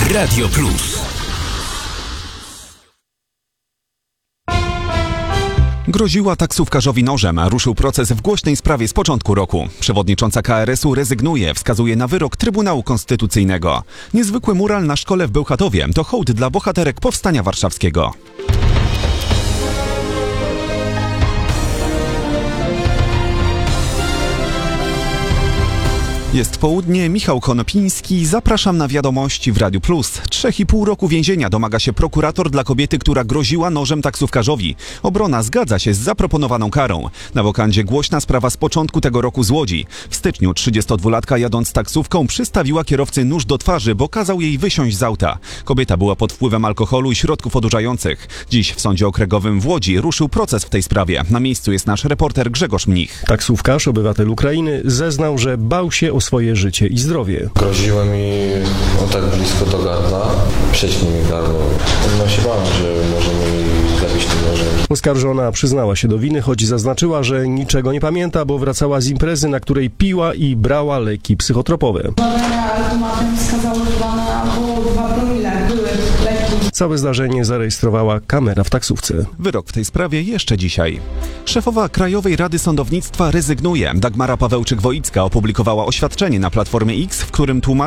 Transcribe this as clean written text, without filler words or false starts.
Radio Plus. Groziła taksówkarzowi nożem, a ruszył proces w głośnej sprawie z początku roku. Przewodnicząca KRS-u rezygnuje, wskazuje na wyrok Trybunału Konstytucyjnego. Niezwykły mural na szkole w Bełchatowie to hołd dla bohaterek Powstania Warszawskiego. Jest południe, Michał Konopiński, zapraszam na wiadomości w Radiu Plus. 3,5 roku więzienia domaga się prokurator dla kobiety, która groziła nożem taksówkarzowi. Obrona zgadza się z zaproponowaną karą. Na wokandzie głośna sprawa z początku tego roku z Łodzi. W styczniu 32-latka jadąc taksówką przystawiła kierowcy nóż do twarzy, bo kazał jej wysiąść z auta. Kobieta była pod wpływem alkoholu i środków odurzających. Dziś w Sądzie Okręgowym w Łodzi ruszył proces w tej sprawie. Na miejscu jest nasz reporter Grzegorz Mnich. Taksówkarz, obywatel Ukrainy, zeznał, że bał się o swoje życie i zdrowie. Groziło mi tak blisko do gardła, prześnił mi gardło. No się bałem, że może mi zabić tym nożem. Oskarżona przyznała się do winy, choć zaznaczyła, że niczego nie pamięta, bo wracała z imprezy, na której piła i brała leki psychotropowe. Badania automatem wskazały chyba na albo 2 promile były leki. Całe zdarzenie zarejestrowała kamera w taksówce. Wyrok w tej sprawie jeszcze dzisiaj. Szefowa Krajowej Rady Sądownictwa rezygnuje. Dagmara Pawełczyk-Woicka opublikowała oświadczenie na Platformie X, w którym tłumaczy,